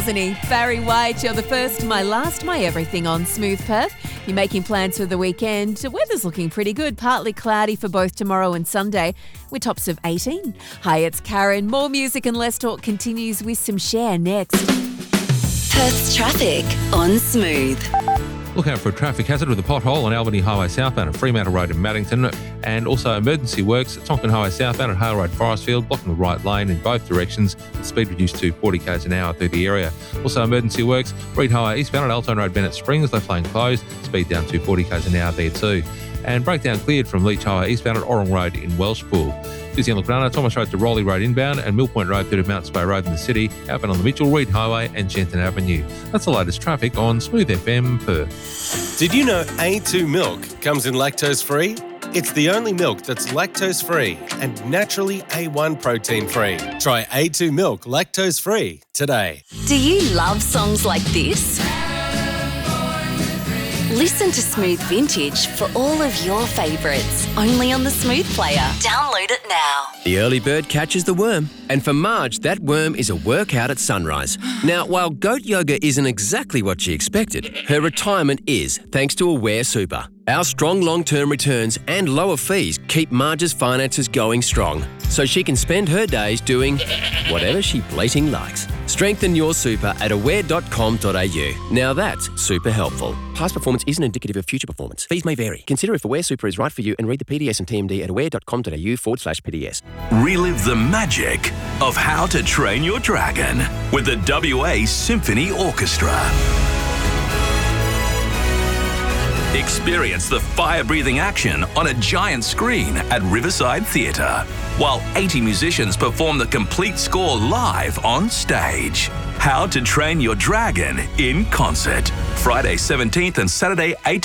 Isn't he? Barry White, you're the first, my last, my everything on Smooth Perth. You're making plans for the weekend. The weather's looking pretty good, partly cloudy for both tomorrow and Sunday, with tops of 18. Hi, it's Karen. More music and less talk continues with some Cher next. Perth's traffic on Smooth. Look out for a traffic hazard with a pothole on Albany Highway southbound at Fremantle Road in Maddington, and also emergency works at Tonkin Highway southbound at Hale Road Forestfield, blocking the right lane in both directions, with speed reduced to 40 km an hour through the area. Also emergency works, Reed Highway eastbound at Alton Road Bennett Springs, left lane closed, speed down to 40 km an hour there too. And breakdown cleared from Leach Highway eastbound at Orrong Road in Welshpool. Busy on Lacrana, Thomas Road to Rowley Road inbound, and Mill Point Road through to Mount Spey Road in the city, outbound on the Mitchell, Reed Highway and Shenton Avenue. That's the latest traffic on Smooth FM Perth. Did you know A2 milk comes in lactose-free? It's the only milk that's lactose-free and naturally A1 protein-free. Try A2 milk lactose-free today. Do you love songs like this? Listen to Smooth Vintage for all of your favourites, only on the Smooth Player. Download it now. The early bird catches the worm, and for Marge, that worm is a workout at sunrise. Now, while goat yoga isn't exactly what she expected, her retirement is, thanks to Aware Super. Our strong long-term returns and lower fees keep Marge's finances going strong, so she can spend her days doing whatever she bleating likes. Strengthen your super at aware.com.au. Now that's super helpful. Past performance isn't indicative of future performance. Fees may vary. Consider if Aware Super is right for you and read the PDS and TMD at aware.com.au/PDS. Relive the magic of How to Train Your Dragon with the WA Symphony Orchestra. Experience the fire-breathing action on a giant screen at Riverside Theatre, while 80 musicians perform the complete score live on stage. How to Train Your Dragon in concert. Friday 17th and Saturday 18th